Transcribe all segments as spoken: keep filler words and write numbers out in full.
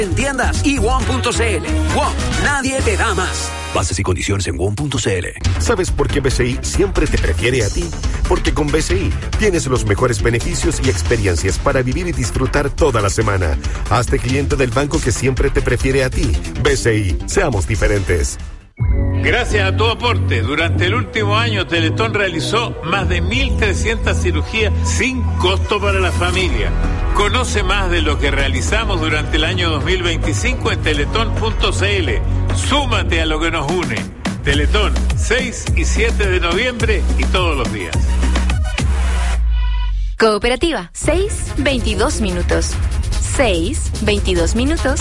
En tiendas y one punto c l. One, nadie te da más. Bases y condiciones en one punto c l. ¿Sabes por qué B C I siempre te prefiere a ti? Porque con B C I tienes los mejores beneficios y experiencias para vivir y disfrutar toda la semana. Hazte cliente del banco que siempre te prefiere a ti. B C I, seamos diferentes. Gracias a tu aporte, durante el último año Teletón realizó más de mil trescientas cirugías sin costo para la familia. Conoce más de lo que realizamos durante el año dos mil veinticinco en teletón punto c l. Súmate a lo que nos une. Teletón, seis y siete de noviembre y todos los días. Cooperativa, seis, veintidós minutos. seis, veintidós minutos.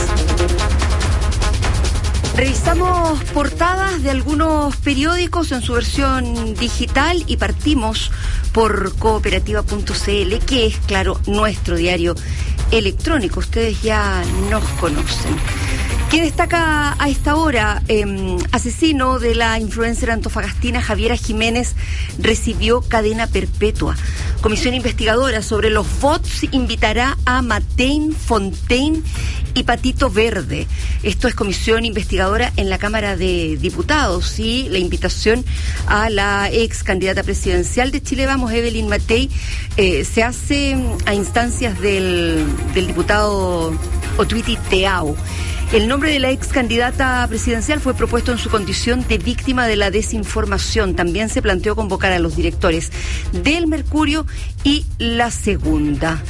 Revisamos portadas de algunos periódicos en su versión digital y partimos por cooperativa punto c l, que es, claro, nuestro diario electrónico. Ustedes ya nos conocen. ¿Qué destaca a esta hora? Eh, asesino de la influencer antofagastina Javiera Jiménez recibió cadena perpetua. Comisión investigadora sobre los bots invitará a Matein, Fontaine y Patito Verde. Esto es comisión investigadora en la Cámara de Diputados y la invitación a la ex candidata presidencial de Chile Vamos, Evelyn Matei, eh, se hace a instancias del, del diputado Otuiti Teao. El nombre de la ex candidata presidencial fue propuesto en su condición de víctima de la desinformación. También se planteó convocar a los directores del Mercurio y La Segunda.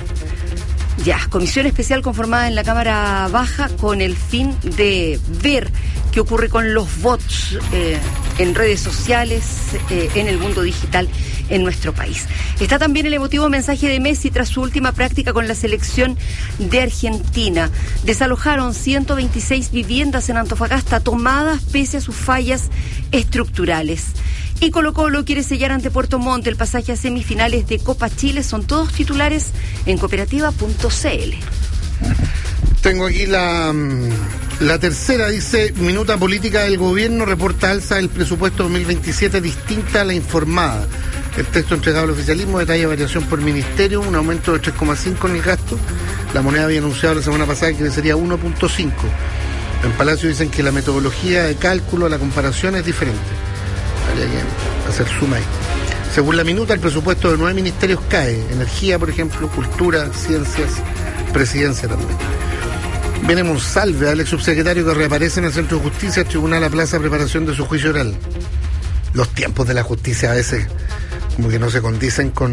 Ya, comisión especial conformada en la Cámara Baja con el fin de ver qué ocurre con los bots eh, en redes sociales, eh, en el mundo digital en nuestro país. Está también el emotivo mensaje de Messi tras su última práctica con la selección de Argentina. Desalojaron ciento veintiséis viviendas en Antofagasta tomadas pese a sus fallas estructurales. Y Colo Colo quiere sellar ante Puerto Montt el pasaje a semifinales de Copa Chile. Son todos titulares en cooperativa punto c l. Tengo aquí la, la tercera, dice, minuta política del gobierno, reporta alza del presupuesto dos mil veintisiete distinta a la informada. El texto entregado al oficialismo detalla variación por ministerio, un aumento de tres coma cinco en el gasto. La moneda había anunciado la semana pasada que crecería uno punto cinco. En Palacio dicen que la metodología de cálculo, la comparación es diferente. Habría que hacer suma ahí. Según la minuta, el presupuesto de nueve ministerios cae. Energía, por ejemplo, cultura, ciencias, presidencia también. Viene Monsalve, al ex subsecretario que reaparece en el Centro de Justicia, Tribunal a Plaza, preparación de su juicio oral. Los tiempos de la justicia a veces como que no se condicen con,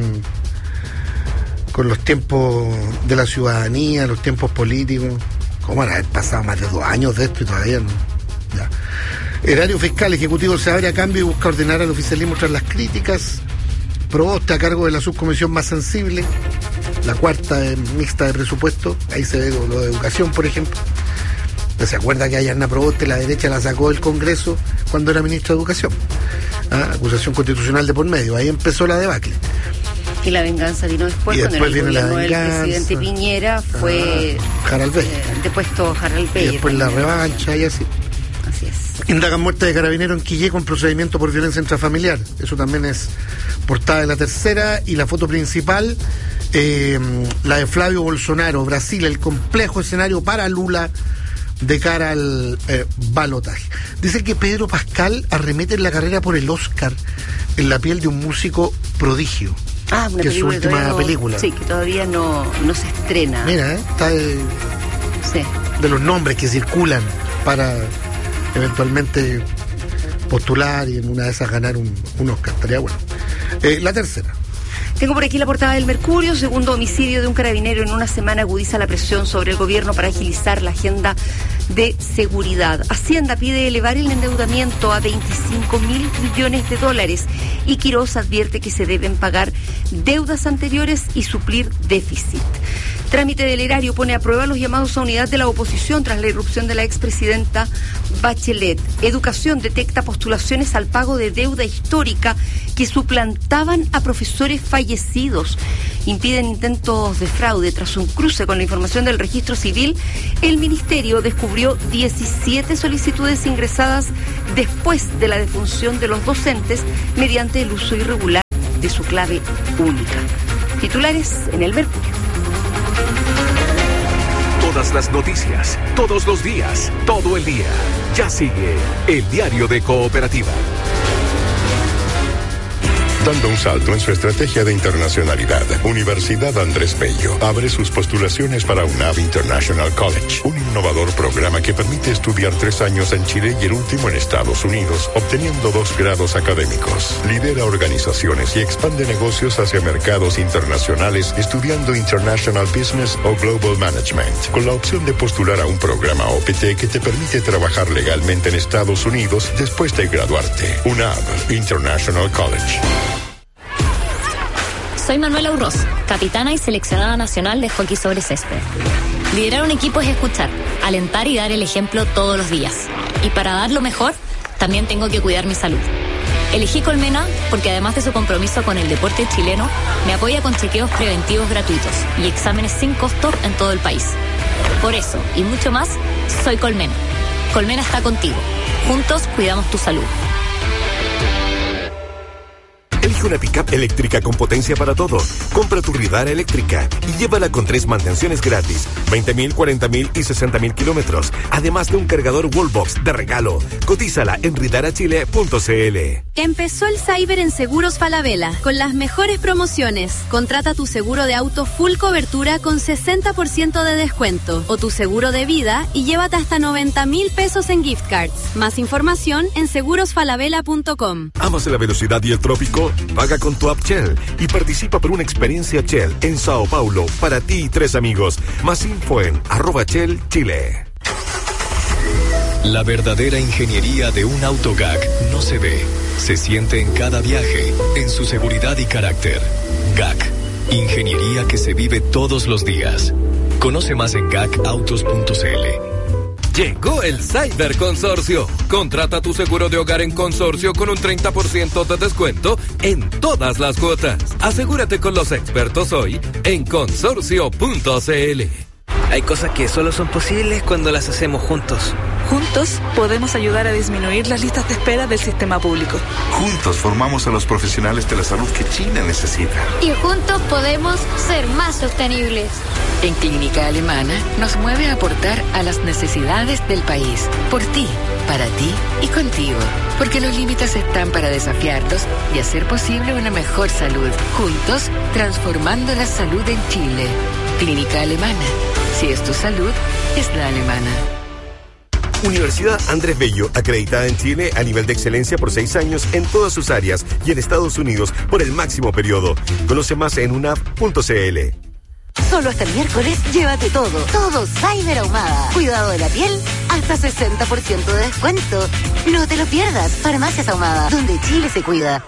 con los tiempos de la ciudadanía, los tiempos políticos. ¿Cómo van a haber pasado más de dos años de esto y todavía no? Ya. Erario fiscal, ejecutivo se abre a cambio y busca ordenar al oficialismo tras las críticas. Proboste a cargo de la subcomisión más sensible, la cuarta eh, mixta de presupuesto. Ahí se ve lo de educación, por ejemplo. ¿Se acuerda que a Yarna Proboste la derecha la sacó del Congreso cuando era ministra de Educación? ¿Ah? Acusación constitucional de por medio. Ahí empezó la debacle. Y la venganza vino después, y cuando después en el gobierno viene la del presidente Piñera fue ah, Harald Beyer. Eh, depuesto Harald Beyer. Y después la revancha y así. Así es. Indagan muerte de carabinero en Quillé con procedimiento por violencia intrafamiliar. Eso también es portada de la tercera. Y la foto principal, eh, la de Flavio Bolsonaro, Brasil, el complejo escenario para Lula de cara al eh, balotaje. Dice que Pedro Pascal arremete en la carrera por el Oscar en la piel de un músico prodigio. Ah, una que es su última no, película. Sí, que todavía no, no se estrena. Mira, ¿eh? Está de, sí. de los nombres que circulan para eventualmente postular y en una de esas ganar un, un Oscar. Estaría bueno. Eh, la tercera. Tengo por aquí la portada del Mercurio. Segundo homicidio de un carabinero en una semana agudiza la presión sobre el gobierno para agilizar la agenda de seguridad. Hacienda pide elevar el endeudamiento a veinticinco mil millones de dólares y Quirós advierte que se deben pagar deudas anteriores y suplir déficit. Trámite del erario pone a prueba los llamados a unidad de la oposición tras la irrupción de la expresidenta Bachelet. Educación detecta postulaciones al pago de deuda histórica que suplantaban a profesores fallecidos. Impiden intentos de fraude. Tras un cruce con la información del registro civil, el ministerio descubrió diecisiete solicitudes ingresadas después de la defunción de los docentes mediante el uso irregular de su clave única. Titulares en el Mercurio. Todas las noticias, todos los días, todo el día. Ya sigue el Diario de Cooperativa. Dando un salto en su estrategia de internacionalidad, Universidad Andrés Bello abre sus postulaciones para UNAV International College, un innovador programa que permite estudiar tres años en Chile y el último en Estados Unidos, obteniendo dos grados académicos. Lidera organizaciones y expande negocios hacia mercados internacionales estudiando International Business o Global Management, con la opción de postular a un programa O P T que te permite trabajar legalmente en Estados Unidos después de graduarte. UNAV International College. Soy Manuela Urroz, capitana y seleccionada nacional de hockey sobre césped. Liderar un equipo es escuchar, alentar y dar el ejemplo todos los días. Y para dar lo mejor, también tengo que cuidar mi salud. Elegí Colmena porque además de su compromiso con el deporte chileno, me apoya con chequeos preventivos gratuitos y exámenes sin costo en todo el país. Por eso, y mucho más, soy Colmena. Colmena está contigo. Juntos cuidamos tu salud. Elige una pick-up eléctrica con potencia para todo. Compra tu Ridara eléctrica y llévala con tres mantenciones gratis, veinte mil, cuarenta mil y sesenta mil kilómetros, además de un cargador Wallbox de regalo. Cotízala en ridara chile punto c l. Empezó el Cyber en Seguros Falabella, con las mejores promociones. Contrata tu seguro de auto full cobertura con sesenta por ciento de descuento, o tu seguro de vida y llévate hasta noventa mil pesos en gift cards. Más información en seguros falabella punto com. ¿Amas la velocidad y el trópico? Paga con tu app Shell y participa por una experiencia Shell en Sao Paulo para ti y tres amigos. Más info en arroba Shell Chile. La verdadera ingeniería de un auto G A C no se ve, se siente en cada viaje, en su seguridad y carácter. G A C, ingeniería que se vive todos los días. Conoce más en gac autos punto c l. Llegó el Cyber Consorcio. Contrata tu seguro de hogar en Consorcio con un treinta por ciento de descuento en todas las cuotas. Asegúrate con los expertos hoy en consorcio punto c l. Hay cosas que solo son posibles cuando las hacemos juntos. Juntos podemos ayudar a disminuir las listas de espera del sistema público. Juntos formamos a los profesionales de la salud que Chile necesita. Y juntos podemos ser más sostenibles. En Clínica Alemana nos mueve a aportar a las necesidades del país. Por ti, para ti y contigo. Porque los límites están para desafiarlos y hacer posible una mejor salud. Juntos, transformando la salud en Chile. Clínica Alemana. Si es tu salud, es la alemana. Universidad Andrés Bello, acreditada en Chile a nivel de excelencia por seis años en todas sus áreas y en Estados Unidos por el máximo periodo. Conoce más en unav punto c l. Solo hasta el miércoles, llévate todo, todo Cyber Ahumada. Cuidado de la piel, hasta sesenta por ciento de descuento. No te lo pierdas, Farmacias Ahumada, donde Chile se cuida.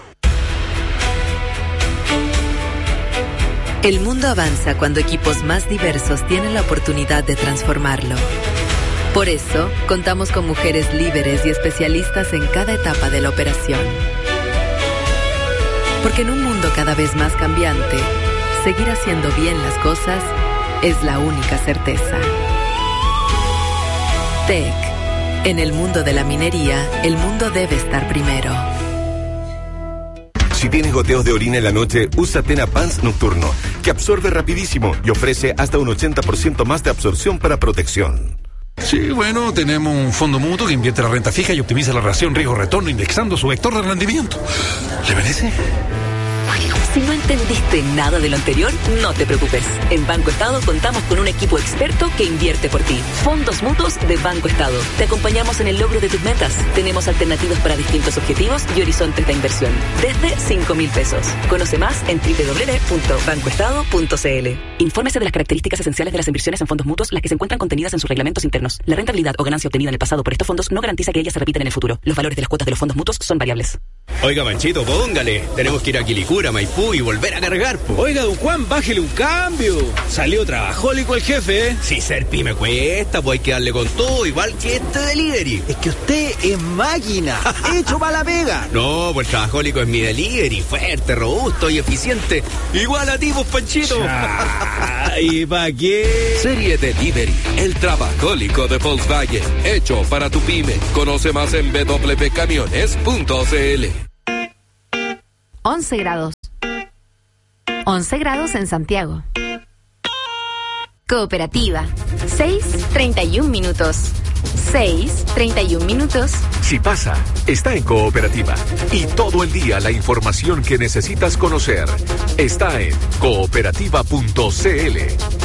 El mundo avanza cuando equipos más diversos tienen la oportunidad de transformarlo. Por eso, contamos con mujeres líderes y especialistas en cada etapa de la operación. Porque en un mundo cada vez más cambiante, seguir haciendo bien las cosas es la única certeza. T E C. En el mundo de la minería, el mundo debe estar primero. Si tienes goteos de orina en la noche, usa Tena Pants Nocturno, que absorbe rapidísimo y ofrece hasta un ochenta por ciento más de absorción para protección. Sí, bueno, tenemos un fondo mutuo que invierte la renta fija y optimiza la relación riesgo-retorno indexando su vector de rendimiento. ¿Le parece? Si no entendiste nada de lo anterior, no te preocupes. En Banco Estado contamos con un equipo experto que invierte por ti. Fondos mutuos de Banco Estado. Te acompañamos en el logro de tus metas. Tenemos alternativas para distintos objetivos y horizontes de inversión. Desde cinco mil pesos. Conoce más en doble u doble u doble u punto banco estado punto c l. Infórmese de las características esenciales de las inversiones en fondos mutuos, las que se encuentran contenidas en sus reglamentos internos. La rentabilidad o ganancia obtenida en el pasado por estos fondos no garantiza que ellas se repitan en el futuro. Los valores de las cuotas de los fondos mutuos son variables. Oiga, Manchito, póngale. Tenemos que ir a Quilicura, Maipú y volver a cargar, po. Oiga, don Juan, bájele un cambio. Salió trabajólico el jefe, ¿eh? Si ser pyme cuesta, pues hay que darle con todo, igual que este delivery. Es que usted es máquina, hecho para la pega. No, pues el trabajólico es mi delivery, fuerte, robusto y eficiente. Igual a ti, pues, Panchito. ¿Y pa' qué? Serie Delivery, el trabajólico de Volkswagen, hecho para tu pyme. Conoce más en w w w punto camiones punto c l. once grados. once grados en Santiago. Cooperativa. seis treinta y un minutos. seis treinta y un minutos. Si pasa, está en Cooperativa. Y todo el día la información que necesitas conocer está en cooperativa punto c l.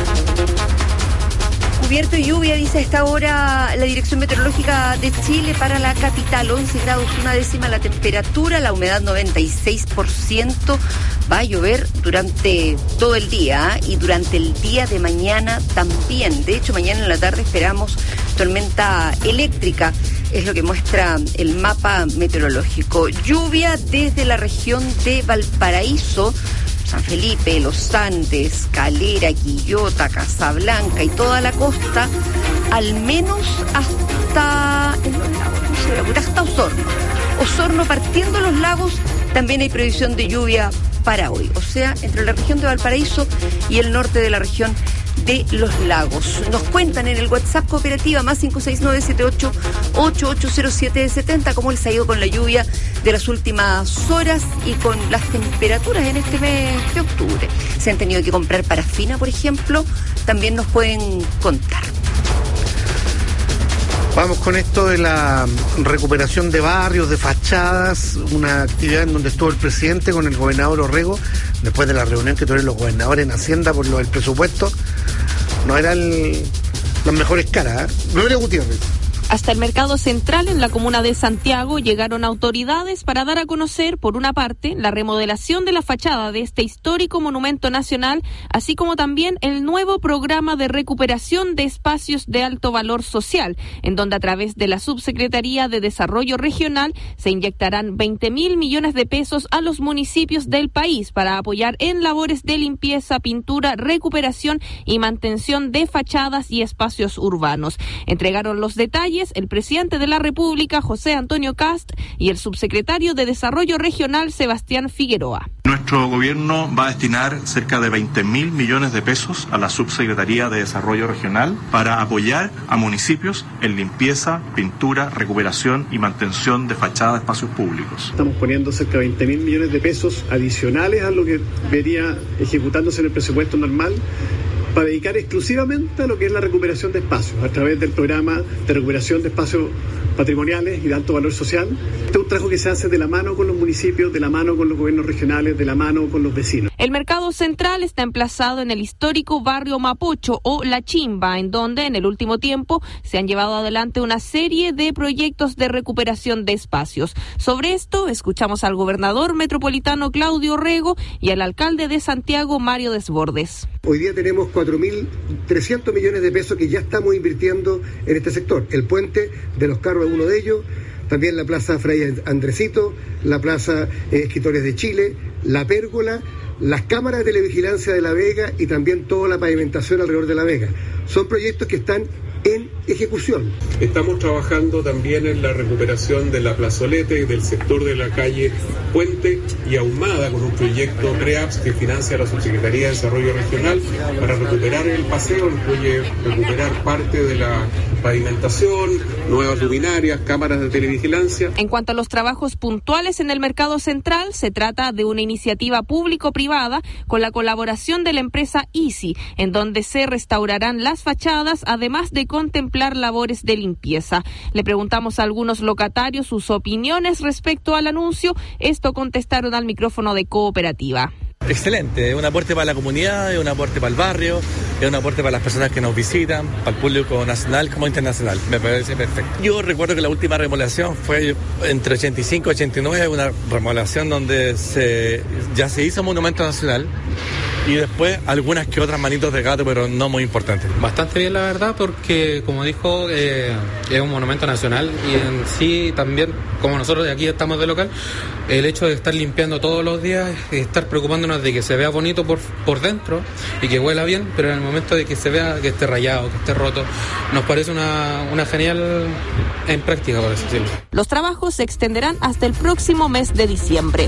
Cubierto y lluvia, dice a esta hora la Dirección Meteorológica de Chile para la capital. once grados, una décima la temperatura, la humedad noventa y seis por ciento. Va a llover durante todo el día, ¿eh? Y durante el día de mañana también. De hecho, mañana en la tarde esperamos tormenta eléctrica. Es lo que muestra el mapa meteorológico. Lluvia desde la región de Valparaíso, San Felipe, Los Andes, Calera, Quillota, Casablanca y toda la costa, al menos hasta, en los lagos, no sé, hasta Osorno. Osorno, partiendo los lagos, también hay previsión de lluvia para hoy. O sea, entre la región de Valparaíso y el norte de la región de los lagos. Nos cuentan en el WhatsApp Cooperativa más cinco seis nueve siete ocho ocho ocho cero siete siete cero cómo les ha ido con la lluvia de las últimas horas y con las temperaturas en este mes de octubre. Se han tenido que comprar parafina, por ejemplo, también nos pueden contar. Vamos con esto de la recuperación de barrios, de fachadas, una actividad en donde estuvo el presidente con el gobernador Orrego, después de la reunión que tuvieron los gobernadores en Hacienda por lo del presupuesto. No eran las mejores caras, ¿eh? Gloria Gutiérrez. Hasta el Mercado Central, en la comuna de Santiago, llegaron autoridades para dar a conocer, por una parte, la remodelación de la fachada de este histórico monumento nacional, así como también el nuevo programa de recuperación de espacios de alto valor social, en donde a través de la Subsecretaría de Desarrollo Regional se inyectarán veinte mil millones de pesos a los municipios del país para apoyar en labores de limpieza, pintura, recuperación y mantención de fachadas y espacios urbanos. Entregaron los detalles el presidente de la República, José Antonio Kast, y el subsecretario de Desarrollo Regional, Sebastián Figueroa. Nuestro gobierno va a destinar cerca de veinte mil millones de pesos a la Subsecretaría de Desarrollo Regional para apoyar a municipios en limpieza, pintura, recuperación y mantención de fachadas de espacios públicos. Estamos poniendo cerca de veinte mil millones de pesos adicionales a lo que vería ejecutándose en el presupuesto normal, para dedicar exclusivamente a lo que es la recuperación de espacios, a través del programa de recuperación de espacios patrimoniales y de alto valor social. Este es un trabajo que se hace de la mano con los municipios, de la mano con los gobiernos regionales, de la mano con los vecinos. El Mercado Central está emplazado en el histórico barrio Mapocho o La Chimba, en donde en el último tiempo se han llevado adelante una serie de proyectos de recuperación de espacios. Sobre esto escuchamos al gobernador metropolitano Claudio Orrego y al alcalde de Santiago, Mario Desbordes. Hoy día tenemos cuatro mil trescientos millones de pesos que ya estamos invirtiendo en este sector. El puente de los carros es uno de ellos, también la Plaza Fray Andresito, la Plaza eh, Escritores de Chile, la Pérgola, las cámaras de televigilancia de La Vega y también toda la pavimentación alrededor de La Vega. Son proyectos que están en ejecución. Estamos trabajando también en la recuperación de la plazoleta y del sector de la calle Puente y Ahumada con un proyecto PREAPS que financia la Subsecretaría de Desarrollo Regional para recuperar el paseo, incluye recuperar parte de la pavimentación, nuevas luminarias, cámaras de televigilancia. En cuanto a los trabajos puntuales en el Mercado Central, se trata de una iniciativa público-privada con la colaboración de la empresa Easy, en donde se restaurarán las fachadas, además de contemplar labores de limpieza. Le preguntamos a algunos locatarios sus opiniones respecto al anuncio. Esto contestaron al micrófono de Cooperativa. Excelente, es un aporte para la comunidad, es un aporte para el barrio, es un aporte para las personas que nos visitan, para el público nacional como internacional. Me parece perfecto. Yo recuerdo que la última remodelación fue entre ochenta y cinco y ochenta y nueve, una remodelación donde se, ya se hizo monumento nacional y después algunas que otras manitos de gato, pero no muy importantes. Bastante bien, la verdad, porque como dijo, eh, es un monumento nacional y en sí también, como nosotros de aquí estamos de local, el hecho de estar limpiando todos los días, estar preocupándonos de que se vea bonito por, por dentro y que huela bien, pero en el momento de que se vea que esté rayado, que esté roto, nos parece una, una genial en práctica, por así decirlo. Los trabajos se extenderán hasta el próximo mes de diciembre.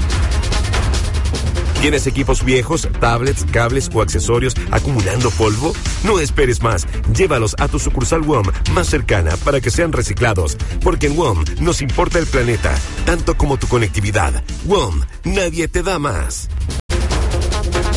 ¿Tienes equipos viejos, tablets, cables o accesorios acumulando polvo? No esperes más. Llévalos a tu sucursal W O M más cercana para que sean reciclados. Porque en W O M nos importa el planeta, tanto como tu conectividad. W O M, nadie te da más.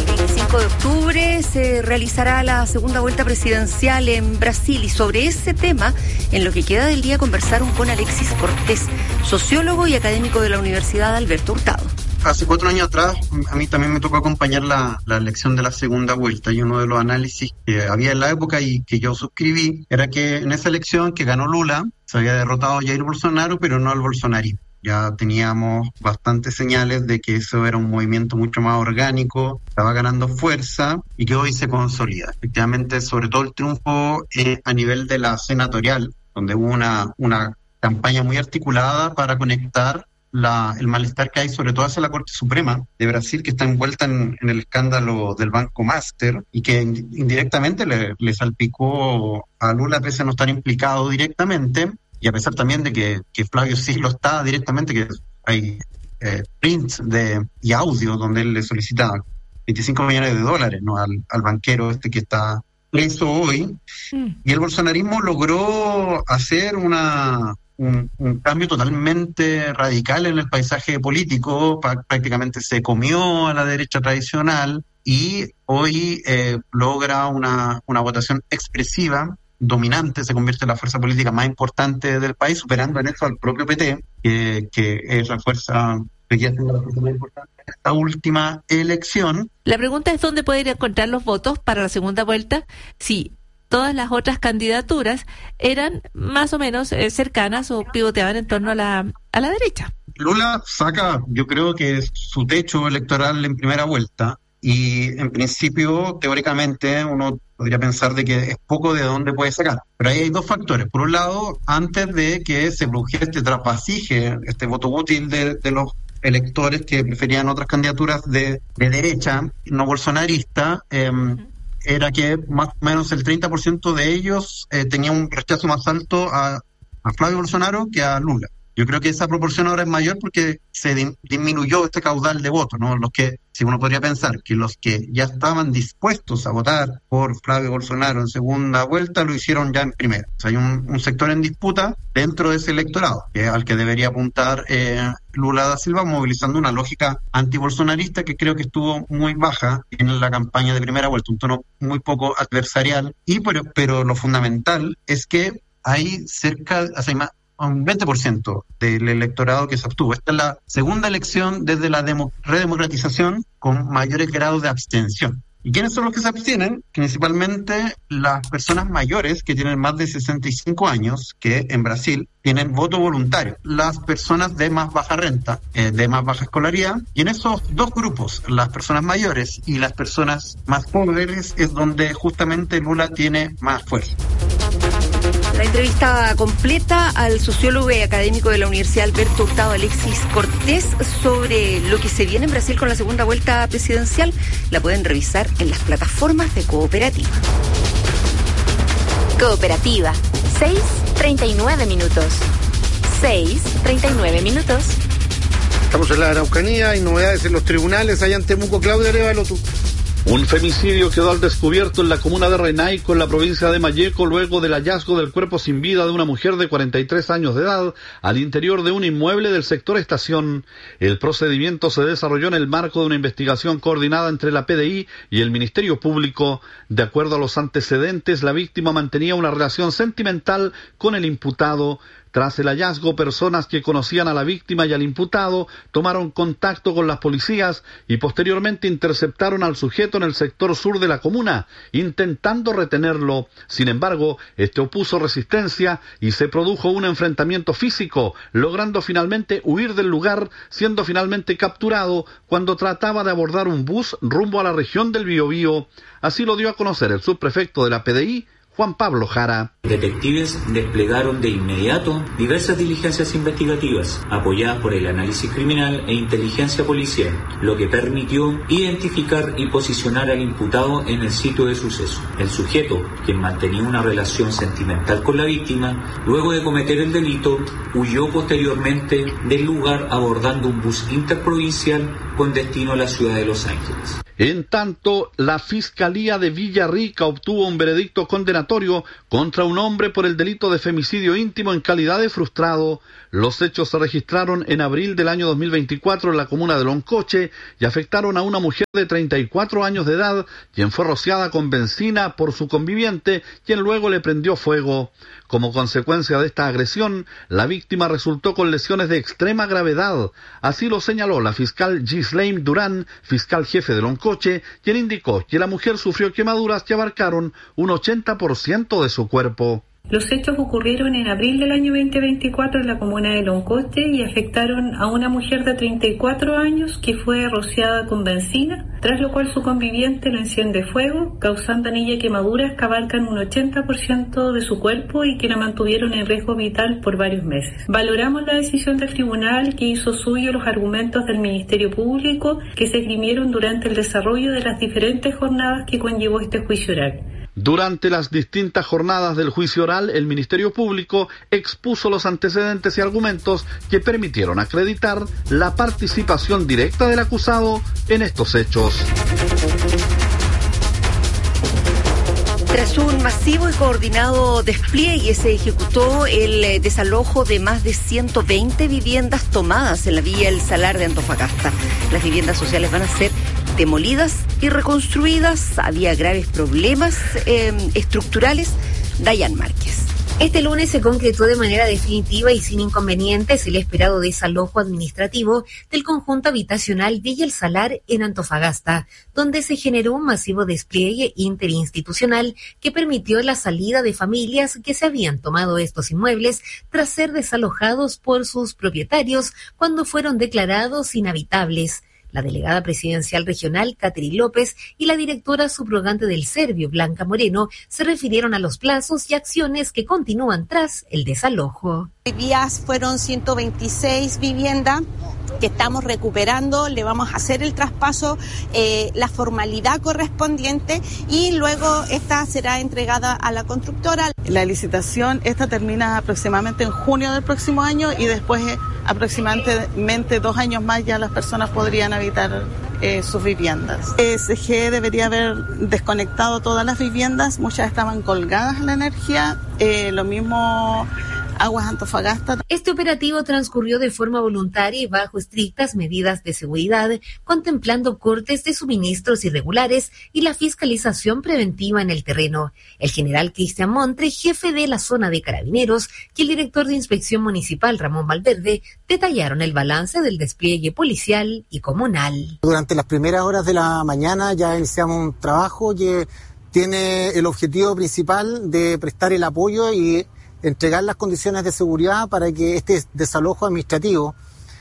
cinco de octubre se realizará la segunda vuelta presidencial en Brasil y sobre ese tema, en lo que queda del día, conversaron con Alexis Cortés, sociólogo y académico de la Universidad Alberto Hurtado. Hace cuatro años atrás, a mí también me tocó acompañar la, la elección de la segunda vuelta, y uno de los análisis que había en la época y que yo suscribí era que en esa elección que ganó Lula se había derrotado a Jair Bolsonaro, pero no al bolsonarismo. Ya teníamos bastantes señales de que eso era un movimiento mucho más orgánico, estaba ganando fuerza y que hoy se consolida. Efectivamente, sobre todo el triunfo eh, a nivel de la senatorial, donde hubo una, una campaña muy articulada para conectar La, el malestar que hay sobre todo hacia la Corte Suprema de Brasil, que está envuelta en, en el escándalo del Banco Master y que indirectamente le, le salpicó a Lula, pese a no estar implicado directamente, y a pesar también de que, que Flavio sí lo está directamente, que hay eh, prints de, y audio donde él le solicita veinticinco millones de dólares, ¿no? al, al banquero este que está preso hoy. Mm. Y el bolsonarismo logró hacer una... Un, un cambio totalmente radical en el paisaje político, pa- prácticamente se comió a la derecha tradicional y hoy eh, logra una, una votación expresiva, dominante, se convierte en la fuerza política más importante del país, superando en eso al propio P T, que, que es la fuerza que ya siendo la fuerza más importante en esta última elección. La pregunta es dónde pueden encontrar los votos para la segunda vuelta. Sí. Todas las otras candidaturas eran más o menos eh, cercanas o pivoteaban en torno a la a la derecha. Lula saca, yo creo que es su techo electoral en primera vuelta y en principio, teóricamente, uno podría pensar de que es poco de dónde puede sacar. Pero ahí hay dos factores. Por un lado, antes de que se produjera este trapasije, este voto útil de, de los electores que preferían otras candidaturas de, de derecha, no bolsonarista, eh, uh-huh. era que más o menos el treinta por ciento de ellos eh, tenía un rechazo más alto a, a Flavio Bolsonaro que a Lula. Yo creo que esa proporción ahora es mayor porque se di- disminuyó este caudal de votos, ¿no? Los que, si uno podría pensar que los que ya estaban dispuestos a votar por Flavio Bolsonaro en segunda vuelta lo hicieron ya en primera. O sea, hay un, un sector en disputa dentro de ese electorado, que al que debería apuntar eh, Lula da Silva, movilizando una lógica antibolsonarista que creo que estuvo muy baja en la campaña de primera vuelta, un tono muy poco adversarial. Y pero, pero lo fundamental es que hay cerca, o sea, hay más, un veinte por ciento del electorado que se obtuvo. Esta es la segunda elección desde la demo, redemocratización con mayores grados de abstención. ¿Y quiénes son los que se abstienen? Principalmente las personas mayores que tienen más de sesenta y cinco años, que en Brasil tienen voto voluntario. Las personas de más baja renta, eh, de más baja escolaridad. Y en esos dos grupos, las personas mayores y las personas más pobres, es donde justamente Lula tiene más fuerza. La entrevista completa al sociólogo y académico de la Universidad Alberto Hurtado, Alexis Cortés, sobre lo que se viene en Brasil con la segunda vuelta presidencial, la pueden revisar en las plataformas de Cooperativa. Cooperativa, seis treinta y nueve minutos. seis treinta y nueve minutos. Estamos en la Araucanía, hay novedades en los tribunales allá en Temuco. Claudia Arevalo, tú. Un femicidio quedó al descubierto en la comuna de Renaico, en la provincia de Malleco, luego del hallazgo del cuerpo sin vida de una mujer de cuarenta y tres años de edad al interior de un inmueble del sector Estación. El procedimiento se desarrolló en el marco de una investigación coordinada entre la P D I y el Ministerio Público. De acuerdo a los antecedentes, la víctima mantenía una relación sentimental con el imputado. Tras el hallazgo, personas que conocían a la víctima y al imputado tomaron contacto con las policías y posteriormente interceptaron al sujeto en el sector sur de la comuna, intentando retenerlo. Sin embargo, este opuso resistencia y se produjo un enfrentamiento físico, logrando finalmente huir del lugar, siendo finalmente capturado cuando trataba de abordar un bus rumbo a la región del Biobío. Así lo dio a conocer el subprefecto de la P D I, Juan Pablo Jara. Detectives desplegaron de inmediato diversas diligencias investigativas, apoyadas por el análisis criminal e inteligencia policial, lo que permitió identificar y posicionar al imputado en el sitio de suceso. El sujeto, quien mantenía una relación sentimental con la víctima, luego de cometer el delito, huyó posteriormente del lugar abordando un bus interprovincial con destino a la ciudad de Los Ángeles. En tanto, la Fiscalía de Villarrica obtuvo un veredicto condenatorio contra un hombre por el delito de femicidio íntimo en calidad de frustrado. Los hechos se registraron en abril del año dos mil veinticuatro en la comuna de Loncoche y afectaron a una mujer de treinta y cuatro años de edad, quien fue rociada con benzina por su conviviente, quien luego le prendió fuego. Como consecuencia de esta agresión, la víctima resultó con lesiones de extrema gravedad. Así lo señaló la fiscal Ghislaine Durán, fiscal jefe de Loncoche, quien indicó que la mujer sufrió quemaduras que abarcaron un ochenta por ciento de su cuerpo. Los hechos ocurrieron en abril del año veinte veinticuatro en la comuna de Loncoche y afectaron a una mujer de treinta y cuatro años que fue rociada con benzina, tras lo cual su conviviente lo enciende fuego, causando en ella quemaduras que abarcan un ochenta por ciento de su cuerpo y que la mantuvieron en riesgo vital por varios meses. Valoramos la decisión del tribunal, que hizo suyo los argumentos del Ministerio Público que se esgrimieron durante el desarrollo de las diferentes jornadas que conllevó este juicio oral. Durante las distintas jornadas del juicio oral, el Ministerio Público expuso los antecedentes y argumentos que permitieron acreditar la participación directa del acusado en estos hechos. Tras un masivo y coordinado despliegue, se ejecutó el desalojo de más de ciento veinte viviendas tomadas en la vía El Salar de Antofagasta. Las viviendas sociales van a ser demolidas y reconstruidas. Había graves problemas eh, estructurales. Dayan Márquez. Este lunes se concretó de manera definitiva y sin inconvenientes el esperado desalojo administrativo del conjunto habitacional Villa El Salar en Antofagasta, donde se generó un masivo despliegue interinstitucional que permitió la salida de familias que se habían tomado estos inmuebles tras ser desalojados por sus propietarios cuando fueron declarados inhabitables. La delegada presidencial regional, Catherine López, y la directora subrogante del Servio, Blanca Moreno, se refirieron a los plazos y acciones que continúan tras el desalojo. Hoy día fueron ciento veintiséis viviendas que estamos recuperando, le vamos a hacer el traspaso, eh, la formalidad correspondiente y luego esta será entregada a la constructora. La licitación, esta termina aproximadamente en junio del próximo año y después eh, aproximadamente dos años más ya las personas podrían habitar eh, sus viviendas. E S G debería haber desconectado todas las viviendas, muchas estaban colgadas a la energía, eh, lo mismo Aguas Antofagasta. Este operativo transcurrió de forma voluntaria y bajo estrictas medidas de seguridad, contemplando cortes de suministros irregulares y la fiscalización preventiva en el terreno. El general Cristian Montre, jefe de la zona de Carabineros, y el director de Inspección Municipal, Ramón Valverde, detallaron el balance del despliegue policial y comunal. Durante las primeras horas de la mañana ya iniciamos un trabajo que tiene el objetivo principal de prestar el apoyo y entregar las condiciones de seguridad para que este desalojo administrativo,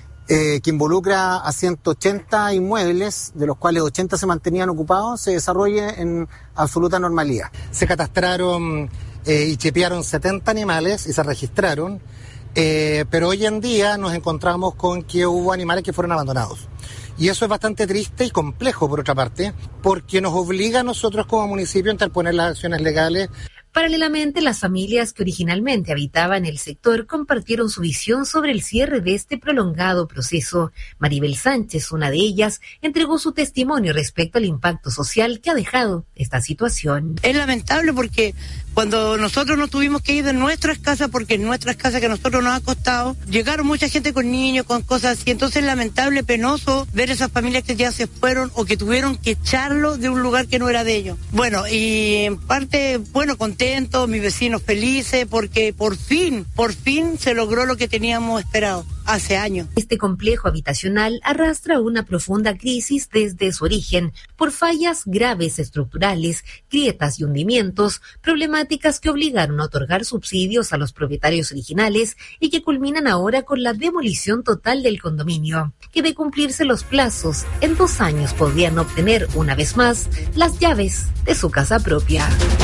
eh, que involucra a ciento ochenta inmuebles, de los cuales ochenta se mantenían ocupados, se desarrolle en absoluta normalidad. Se catastraron eh, y chepearon setenta animales y se registraron, eh, pero hoy en día nos encontramos con que hubo animales que fueron abandonados. Y eso es bastante triste y complejo, por otra parte, porque nos obliga a nosotros como municipio a interponer las acciones legales. Paralelamente, las familias que originalmente habitaban el sector compartieron su visión sobre el cierre de este prolongado proceso. Maribel Sánchez, una de ellas, entregó su testimonio respecto al impacto social que ha dejado esta situación. Es lamentable porque cuando nosotros nos tuvimos que ir de nuestras casas, porque en nuestras casas que a nosotros nos ha costado, llegaron mucha gente con niños, con cosas así. Entonces es lamentable, penoso ver esas familias que ya se fueron o que tuvieron que echarlo de un lugar que no era de ellos. Bueno, y en parte, bueno, con mis vecinos felices porque por fin, por fin se logró lo que teníamos esperado hace años. Este complejo habitacional arrastra una profunda crisis desde su origen por fallas graves estructurales, grietas y hundimientos, problemáticas que obligaron a otorgar subsidios a los propietarios originales y que culminan ahora con la demolición total del condominio. Que de cumplirse los plazos, en dos años podrían obtener una vez más las llaves de su casa propia.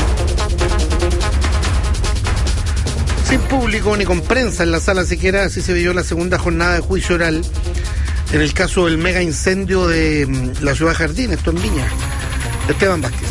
Sin público ni con prensa en la sala siquiera, así se vivió la segunda jornada de juicio oral en el caso del mega incendio de la ciudad de Jardín, esto en Viña. Esteban Vázquez.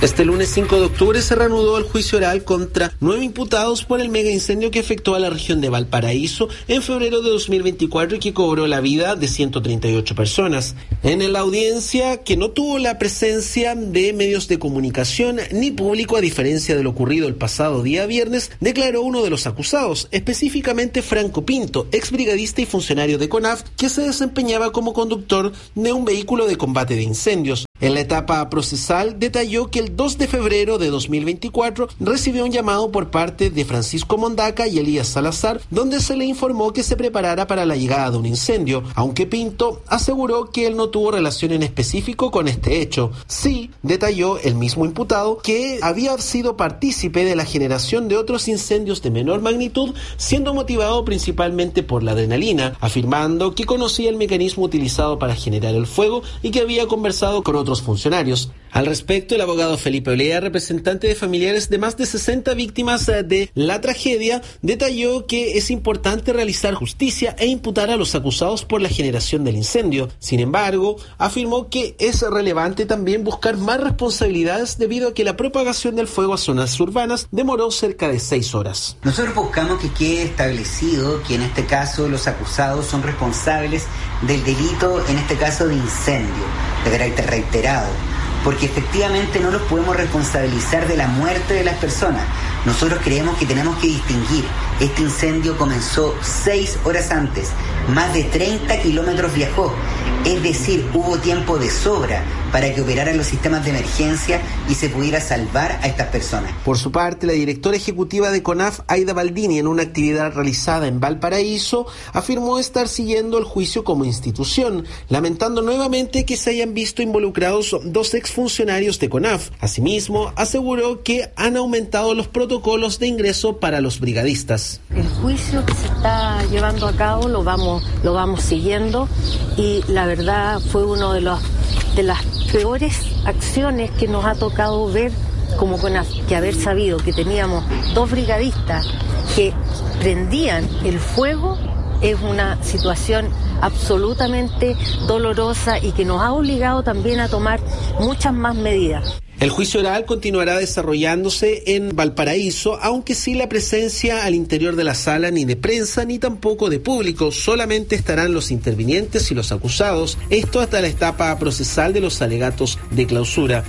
Este lunes cinco de octubre se reanudó el juicio oral contra nueve imputados por el mega incendio que afectó a la región de Valparaíso en febrero de dos mil veinticuatro y que cobró la vida de ciento treinta y ocho personas. En la audiencia, que no tuvo la presencia de medios de comunicación ni público, a diferencia de lo ocurrido el pasado día viernes, declaró uno de los acusados, específicamente Franco Pinto, exbrigadista y funcionario de CONAF, que se desempeñaba como conductor de un vehículo de combate de incendios. En la etapa procesal detalló que el dos de febrero de dos mil veinticuatro recibió un llamado por parte de Francisco Mondaca y Elías Salazar, donde se le informó que se preparara para la llegada de un incendio, aunque Pinto aseguró que él no tuvo relación en específico con este hecho. Sí, detalló el mismo imputado que había sido partícipe de la generación de otros incendios de menor magnitud, siendo motivado principalmente por la adrenalina, afirmando que conocía el mecanismo utilizado para generar el fuego y que había conversado con otros funcionarios. Al respecto, el abogado Felipe Olea, representante de familiares de más de sesenta víctimas de la tragedia, detalló que es importante realizar justicia e imputar a los acusados por la generación del incendio. Sin embargo, afirmó que es relevante también buscar más responsabilidades debido a que la propagación del fuego a zonas urbanas demoró cerca de seis horas. Nosotros buscamos que quede establecido que en este caso los acusados son responsables del delito, en este caso de incendio, de carácter reiterado, porque efectivamente no los podemos responsabilizar de la muerte de las personas. Nosotros creemos que tenemos que distinguir. Este incendio comenzó seis horas antes, más de treinta kilómetros viajó, es decir, hubo tiempo de sobra para que operaran los sistemas de emergencia y se pudiera salvar a estas personas. Por su parte, la directora ejecutiva de CONAF, Aida Baldini, en una actividad realizada en Valparaíso, afirmó estar siguiendo el juicio como institución, lamentando nuevamente que se hayan visto involucrados dos exfuncionarios de CONAF. Asimismo, aseguró que han aumentado los protocolos de ingreso para los brigadistas. El juicio que se está llevando a cabo lo vamos, lo vamos siguiendo y la verdad fue uno de los de las peores acciones que nos ha tocado ver como CONAF, que haber sabido que teníamos dos brigadistas que prendían el fuego es una situación absolutamente dolorosa y que nos ha obligado también a tomar muchas más medidas. El juicio oral continuará desarrollándose en Valparaíso, aunque sin la presencia al interior de la sala ni de prensa ni tampoco de público. Solamente estarán los intervinientes y los acusados, esto hasta la etapa procesal de los alegatos de clausura.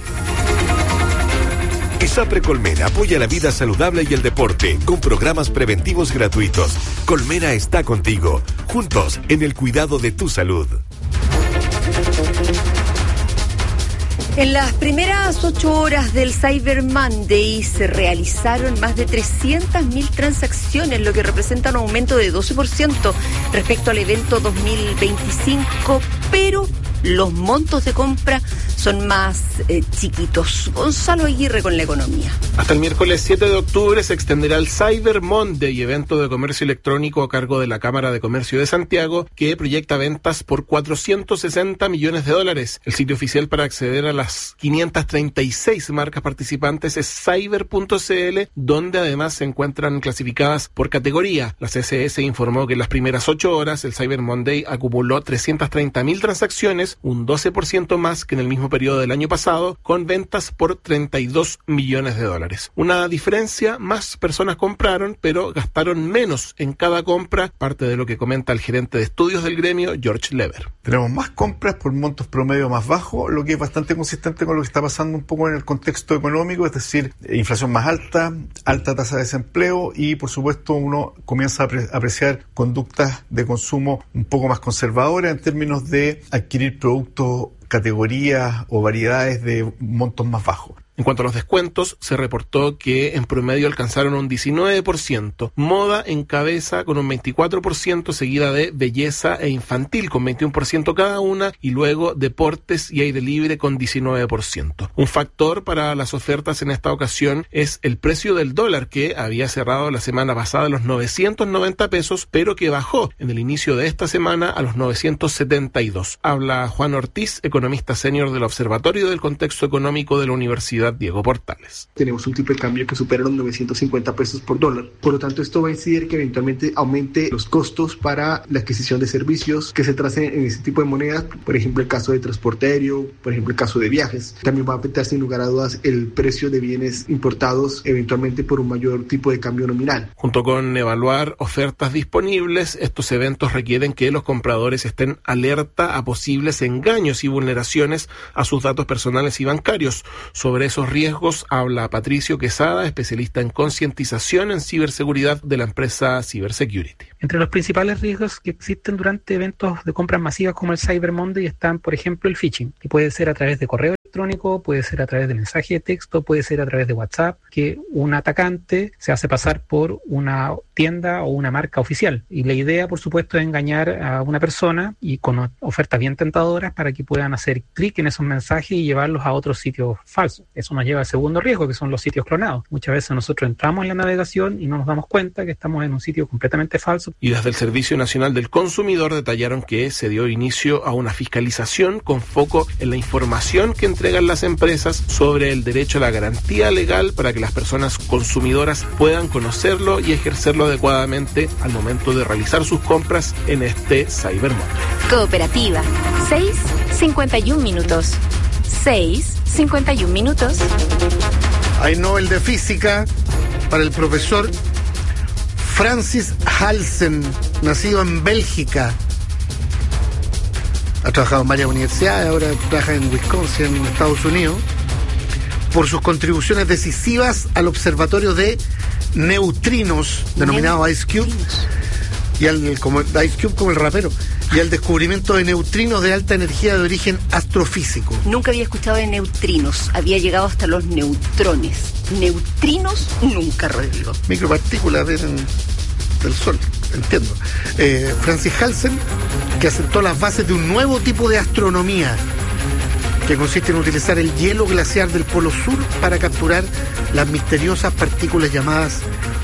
ISAPRE Colmena apoya la vida saludable y el deporte con programas preventivos gratuitos. Colmena está contigo, juntos en el cuidado de tu salud. En las primeras ocho horas del Cyber Monday se realizaron más de trescientas mil transacciones, lo que representa un aumento de doce por ciento respecto al evento dos mil veinticinco, pero los montos de compra son más eh, chiquitos. Gonzalo Aguirre con la economía. Hasta el miércoles siete de octubre se extenderá el Cyber Monday, evento de comercio electrónico a cargo de la Cámara de Comercio de Santiago, que proyecta ventas por cuatrocientos sesenta millones de dólares. El sitio oficial para acceder a las quinientas treinta y seis marcas participantes es cyber punto c l, donde además se encuentran clasificadas por categoría. La C S S informó que en las primeras ocho horas el Cyber Monday acumuló trescientas treinta mil transacciones, un doce por ciento más que en el mismo periodo del año pasado, con ventas por treinta y dos millones de dólares. Una diferencia: más personas compraron, pero gastaron menos en cada compra, parte de lo que comenta el gerente de estudios del gremio, George Lever. Tenemos más compras por montos promedio más bajos, lo que es bastante consistente con lo que está pasando un poco en el contexto económico, es decir, inflación más alta, alta tasa de desempleo y, por supuesto, uno comienza a apre- apreciar conductas de consumo un poco más conservadoras en términos de adquirir productos, categorías o variedades de montos más bajos. En cuanto a los descuentos, se reportó que en promedio alcanzaron un diecinueve por ciento. Moda encabeza con un veinticuatro por ciento, seguida de belleza e infantil con veintiuno por ciento cada una, y luego deportes y aire libre con diecinueve por ciento. Un factor para las ofertas en esta ocasión es el precio del dólar, que había cerrado la semana pasada a los novecientos noventa pesos, pero que bajó en el inicio de esta semana a los novecientos setenta y dos. Habla Juan Ortiz, economista senior del Observatorio del Contexto Económico de la Universidad Universidad Diego Portales. Tenemos un tipo de cambio que supera los novecientos cincuenta pesos por dólar. Por lo tanto, esto va a incidir que eventualmente aumente los costos para la adquisición de servicios que se tracen en ese tipo de monedas. Por ejemplo, el caso de transporte aéreo, por ejemplo, el caso de viajes. También va a afectar sin lugar a dudas el precio de bienes importados, eventualmente por un mayor tipo de cambio nominal. Junto con evaluar ofertas disponibles, estos eventos requieren que los compradores estén alerta a posibles engaños y vulneraciones a sus datos personales y bancarios. Sobre esos riesgos habla Patricio Quesada, especialista en concientización en ciberseguridad de la empresa Cybersecurity. Entre los principales riesgos que existen durante eventos de compras masivas como el Cyber Monday están, por ejemplo, el phishing, que puede ser a través de correo electrónico, puede ser a través de mensaje de texto, puede ser a través de WhatsApp, que un atacante se hace pasar por una tienda o una marca oficial. Y la idea, por supuesto, es engañar a una persona y con ofertas bien tentadoras para que puedan hacer clic en esos mensajes y llevarlos a otros sitios falsos. Eso nos lleva al segundo riesgo, que son los sitios clonados. Muchas veces nosotros entramos en la navegación y no nos damos cuenta que estamos en un sitio completamente falso. Y desde el Servicio Nacional del Consumidor detallaron que se dio inicio a una fiscalización con foco en la información que entregan las empresas sobre el derecho a la garantía legal para que las personas consumidoras puedan conocerlo y ejercerlo adecuadamente al momento de realizar sus compras en este Cyber Monday. Cooperativa, seis cincuenta y un minutos. seis cincuenta y un minutos. Hay Nobel de Física para el profesor Francis Halsen, nacido en Bélgica. Ha trabajado en varias universidades, ahora trabaja en Wisconsin, en Estados Unidos, por sus contribuciones decisivas al observatorio de neutrinos, denominado Ice Cube, y al como Ice Cube como el rapero, y al descubrimiento de neutrinos de alta energía de origen astrofísico. Nunca había escuchado de neutrinos, había llegado hasta los neutrones. Neutrinos nunca, Rodrigo. Micropartículas vienen del Sol, entiendo. Eh, Francis Halsen, que asentó las bases de un nuevo tipo de astronomía, que consiste en utilizar el hielo glaciar del Polo Sur para capturar las misteriosas partículas llamadas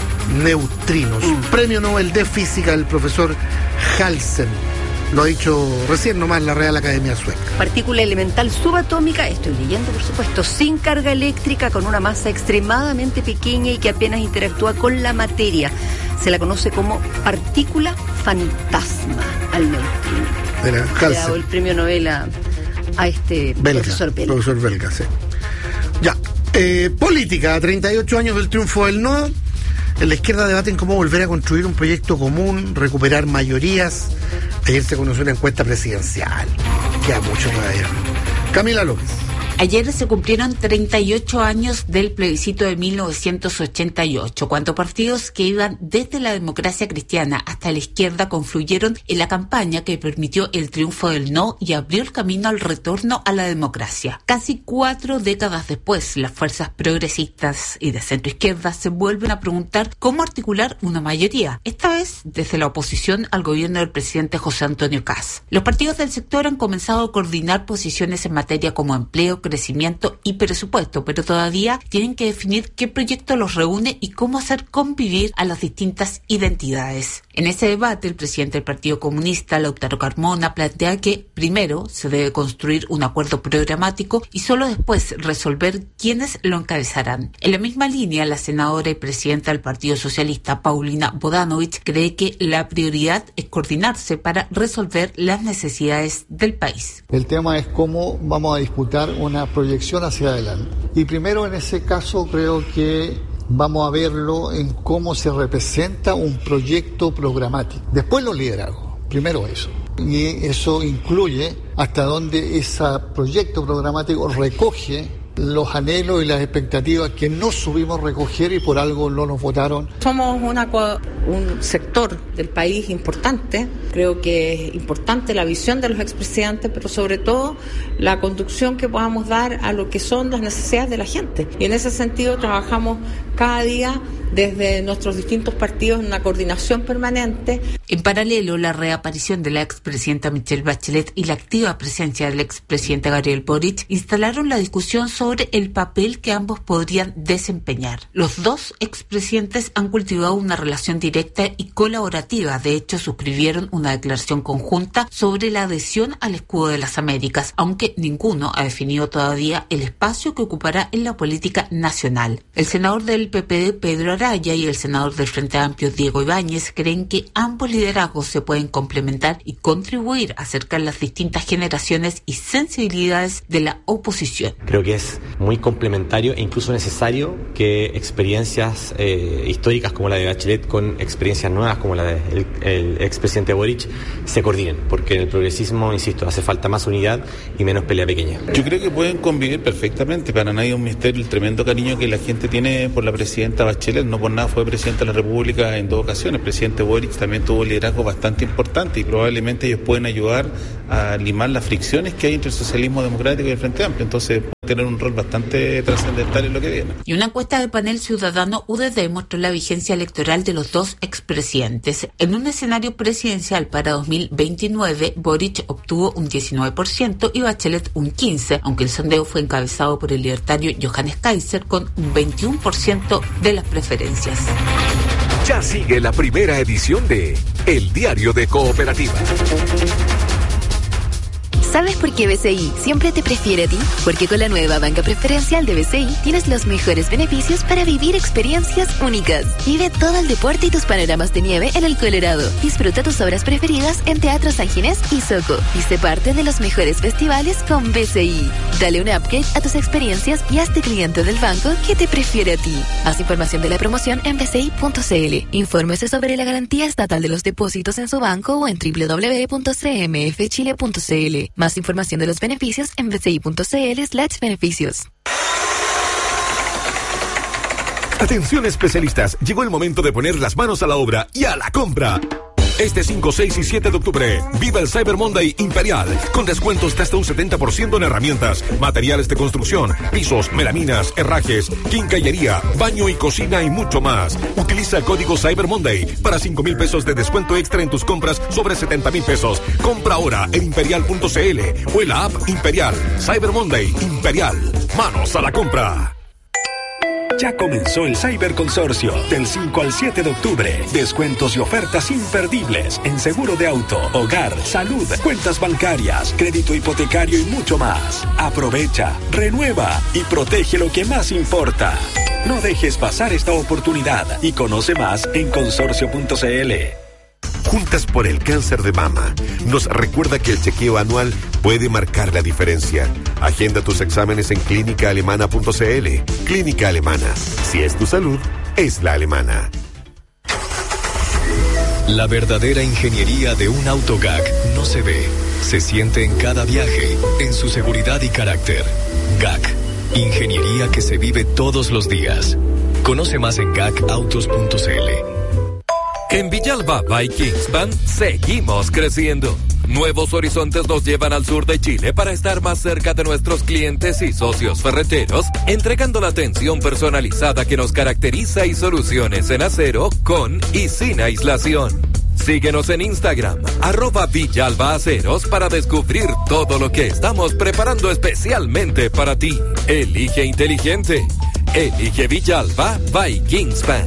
neutrinos. Mm. Premio Nobel de Física del profesor Halsen. Lo ha dicho recién nomás la Real Academia Sueca. Partícula elemental subatómica, estoy leyendo por supuesto, sin carga eléctrica, con una masa extremadamente pequeña y que apenas interactúa con la materia. Se la conoce como partícula fantasma al neutrino. Era Le ha dado el premio Nobel a, a este belga, profesor belga. Profesor belga, sí. Ya, eh, política, a treinta y ocho años del triunfo del no. En la izquierda debaten cómo volver a construir un proyecto común, recuperar mayorías. Ayer se conoció una encuesta presidencial. Queda mucho todavía. Camila López. Ayer se cumplieron treinta y ocho años del plebiscito de mil novecientos ochenta y ocho, cuando partidos que iban desde la democracia cristiana hasta la izquierda confluyeron en la campaña que permitió el triunfo del no y abrió el camino al retorno a la democracia. Casi cuatro décadas después, las fuerzas progresistas y de centro izquierda se vuelven a preguntar cómo articular una mayoría, esta vez desde la oposición al gobierno del presidente José Antonio Kast. Los partidos del sector han comenzado a coordinar posiciones en materia como empleo, crecimiento y presupuesto, pero todavía tienen que definir qué proyecto los reúne y cómo hacer convivir a las distintas identidades. En ese debate, el presidente del Partido Comunista, Lautaro Carmona, plantea que primero se debe construir un acuerdo programático y solo después resolver quiénes lo encabezarán. En la misma línea, la senadora y presidenta del Partido Socialista, Paulina Bodanovich, cree que la prioridad es coordinarse para resolver las necesidades del país. El tema es cómo vamos a disputar una proyección hacia adelante. Y primero, en ese caso, creo que vamos a verlo en cómo se representa un proyecto programático. Después los liderazgos, primero eso. Y eso incluye hasta dónde ese proyecto programático recoge los anhelos y las expectativas que no supimos recoger y por algo no nos votaron. Somos una, un sector del país importante. Creo que es importante la visión de los expresidentes, pero sobre todo la conducción que podamos dar a lo que son las necesidades de la gente. Y en ese sentido trabajamos cada día desde nuestros distintos partidos en una coordinación permanente. En paralelo, la reaparición de la expresidenta Michelle Bachelet y la activa presencia del expresidente Gabriel Boric instalaron la discusión sobre el papel que ambos podrían desempeñar. Los dos expresidentes han cultivado una relación directa y colaborativa. De hecho, suscribieron una declaración conjunta sobre la adhesión al escudo de las Américas, aunque ninguno ha definido todavía el espacio que ocupará en la política nacional. El senador del P P D, Pedro Araya, y el senador del Frente Amplio, Diego Ibáñez, creen que ambos liderazgos se pueden complementar y contribuir a acercar las distintas generaciones y sensibilidades de la oposición. Creo que es muy complementario e incluso necesario que experiencias eh, históricas como la de Bachelet con experiencias nuevas como la del el expresidente Boric se coordinen, porque en el progresismo, insisto, hace falta más unidad y menos pelea pequeña. Yo creo que pueden convivir perfectamente. Para nadie es un misterio el tremendo cariño que la gente tiene por la presidenta Bachelet. No por nada fue presidenta de la República en dos ocasiones. El presidente Boric también tuvo un liderazgo bastante importante y probablemente ellos pueden ayudar a limar las fricciones que hay entre el socialismo democrático y el Frente Amplio. Entonces pueden tener un rol bastante trascendental en lo que viene. Y una encuesta del panel ciudadano U D D mostró la vigencia electoral de los dos expresidentes. En un escenario presidencial para dos mil veintinueve, Boric obtuvo un diecinueve por ciento y Bachelet un quince por ciento, aunque el sondeo fue encabezado por el libertario Johannes Kaiser con un veintiuno por ciento de las preferencias. Ya sigue la primera edición de El Diario de Cooperativa. ¿Sabes por qué B C I siempre te prefiere a ti? Porque con la nueva banca preferencial de B C I tienes los mejores beneficios para vivir experiencias únicas. Vive todo el deporte y tus panoramas de nieve en el Colorado. Disfruta tus obras preferidas en Teatro San Ginés y Soco. Y sé parte de los mejores festivales con B C I. Dale un upgrade a tus experiencias y hazte cliente del banco que te prefiere a ti. Haz información de la promoción en b c i punto c l. Infórmese sobre la garantía estatal de los depósitos en su banco o en w w w punto c m f chile punto c l. Más información de los beneficios en b c i punto c l slash beneficios. Atención especialistas, llegó el momento de poner las manos a la obra y a la compra. Este cinco, seis y siete de octubre, viva el Cyber Monday Imperial, con descuentos de hasta un setenta por ciento en herramientas, materiales de construcción, pisos, melaminas, herrajes, quincallería, baño y cocina y mucho más. Utiliza el código Cyber Monday para cinco mil pesos de descuento extra en tus compras sobre setenta mil pesos. Compra ahora en imperial punto c l o en la app Imperial. Cyber Monday Imperial. Manos a la compra. Ya comenzó el Cyber Consorcio del cinco al siete de octubre. Descuentos y ofertas imperdibles en seguro de auto, hogar, salud, cuentas bancarias, crédito hipotecario y mucho más. Aprovecha, renueva y protege lo que más importa. No dejes pasar esta oportunidad y conoce más en consorcio punto c l. Juntas por el Cáncer de Mama nos recuerda que el chequeo anual puede marcar la diferencia. Agenda tus exámenes en clínica alemana punto c l. Clínica Alemana. Si es tu salud, es la alemana. La verdadera ingeniería de un auto G A C no se ve, se siente en cada viaje, en su seguridad y carácter. G A C, ingeniería que se vive todos los días. Conoce más en gac autos punto c l. En Villalba by Kingspan seguimos creciendo. Nuevos horizontes nos llevan al sur de Chile para estar más cerca de nuestros clientes y socios ferreteros, entregando la atención personalizada que nos caracteriza y soluciones en acero con y sin aislación. Síguenos en Instagram, arroba Villalba Aceros, para descubrir todo lo que estamos preparando especialmente para ti. Elige inteligente. Elige Villalba by Kingspan.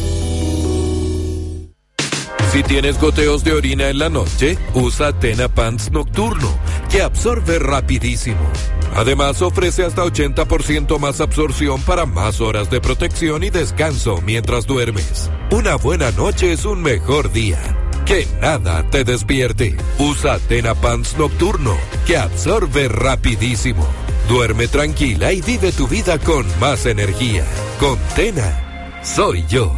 Si tienes goteos de orina en la noche, usa Tena Pants Nocturno, que absorbe rapidísimo. Además, ofrece hasta ochenta por ciento más absorción para más horas de protección y descanso mientras duermes. Una buena noche es un mejor día. Que nada te despierte. Usa Tena Pants Nocturno, que absorbe rapidísimo. Duerme tranquila y vive tu vida con más energía. Con Tena, soy yo.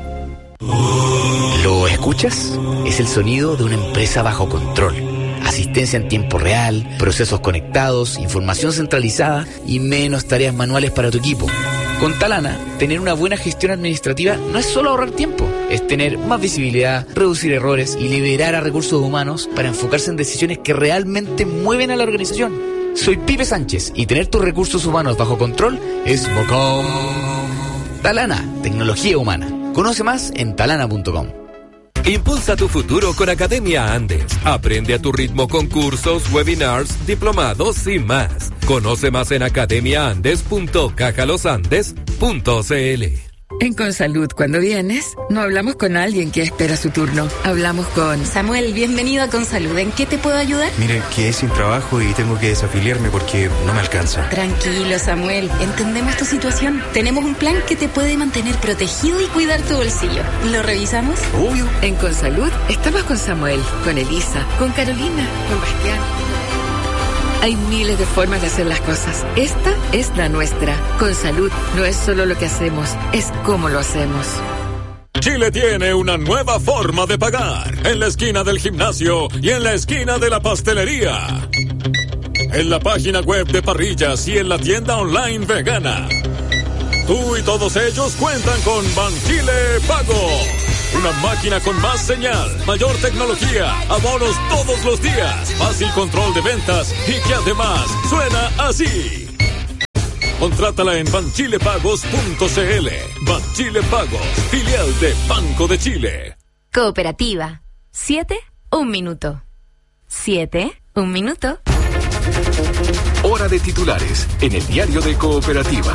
¿Lo escuchas? Es el sonido de una empresa bajo control. Asistencia en tiempo real, procesos conectados, información centralizada y menos tareas manuales para tu equipo. Con Talana, tener una buena gestión administrativa no es solo ahorrar tiempo, es tener más visibilidad, reducir errores y liberar a recursos humanos para enfocarse en decisiones que realmente mueven a la organización. Soy Pipe Sánchez y tener tus recursos humanos bajo control es Bocom. Talana, tecnología humana. Conoce más en talana punto com. Impulsa tu futuro con Academia Andes. Aprende a tu ritmo con cursos, webinars, diplomados y más. Conoce más en academia andes punto caja los andes punto c l. En Consalud, cuando vienes, no hablamos con alguien que espera su turno. Hablamos con... Samuel, bienvenido a Consalud. ¿En qué te puedo ayudar? Mire, quedé sin trabajo y tengo que desafiliarme porque no me alcanza. Tranquilo, Samuel. Entendemos tu situación. Tenemos un plan que te puede mantener protegido y cuidar tu bolsillo. ¿Lo revisamos? Obvio. En Consalud, estamos con Samuel, con Elisa, con Carolina, con Bastián. Hay miles de formas de hacer las cosas. Esta es la nuestra. Consalud no es solo lo que hacemos, es cómo lo hacemos. Chile tiene una nueva forma de pagar. En la esquina del gimnasio y en la esquina de la pastelería. En la página web de Parrillas y en la tienda online vegana. Tú y todos ellos cuentan con Banchile Pago. Una máquina con más señal, mayor tecnología, abonos todos los días, fácil control de ventas y que además suena así. Contrátala en banchilepagos punto c l. Banchile Pagos, filial de Banco de Chile. Cooperativa. Siete, un minuto. Siete, un minuto. Hora de titulares en el diario de Cooperativa.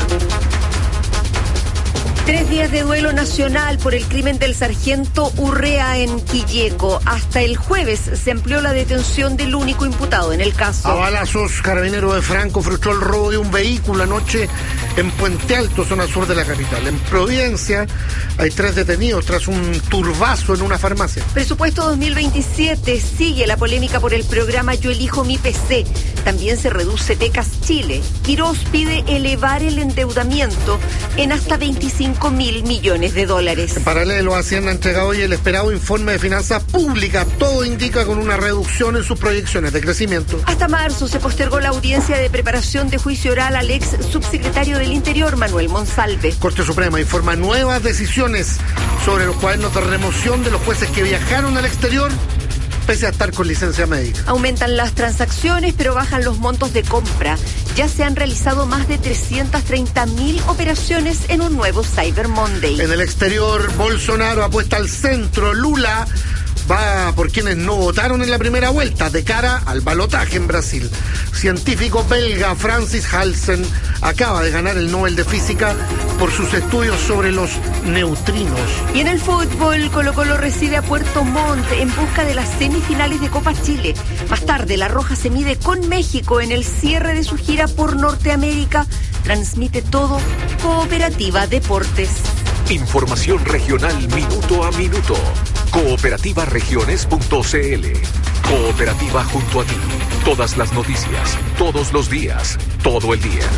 Tres días de duelo nacional por el crimen del sargento Urrea en Quilleco. Hasta el jueves se amplió la detención del único imputado en el caso. A balazos, Carabinero de Franco frustró el robo de un vehículo anoche en Puente Alto, zona sur de la capital. En Providencia hay tres detenidos tras un turbazo en una farmacia. Presupuesto dos mil veintisiete. Sigue la polémica por el programa Yo Elijo Mi P C. También se reduce Tecas Chile. Quirós pide elevar el endeudamiento en hasta veinticinco mil millones de dólares. En paralelo, Hacienda ha entregado hoy el esperado informe de finanzas públicas. Todo indica con una reducción en sus proyecciones de crecimiento. Hasta marzo se postergó la audiencia de preparación de juicio oral al ex subsecretario del Interior, Manuel Monsalve. Corte Suprema informa nuevas decisiones sobre los cuadernos de remoción de los jueces que viajaron al exterior pese a estar con licencia médica. Aumentan las transacciones, pero bajan los montos de compra. Ya se han realizado más de trescientas treinta mil operaciones en un nuevo Cyber Monday. En el exterior, Bolsonaro apuesta al centro. Lula va por quienes no votaron en la primera vuelta de cara al balotaje en Brasil. Científico belga Francis Halsen acaba de ganar el Nobel de Física por sus estudios sobre los neutrinos. Y en el fútbol, Colo-Colo recibe a Puerto Montt en busca de las semifinales de Copa Chile. Más tarde, La Roja se mide con México en el cierre de su gira por Norteamérica. Transmite todo Cooperativa Deportes. Información regional minuto a minuto. cooperativa regiones punto c l. Cooperativa junto a ti. Todas las noticias, todos los días, todo el día.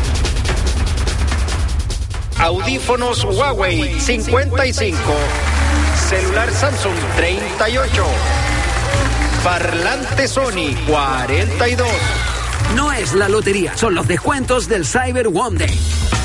Audífonos Huawei cincuenta y cinco. Celular Samsung treinta y ocho. Parlante Sony cuarenta y dos. No es la lotería, son los descuentos del Cyber Monday.